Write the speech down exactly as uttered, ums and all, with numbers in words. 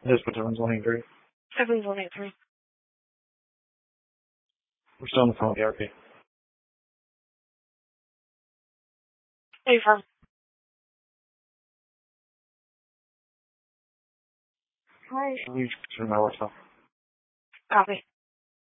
This Patern's one eight three. I believe one eight three. We're still on the phone with the R P. Where you from? Hi. Leave to my work cell. Copy.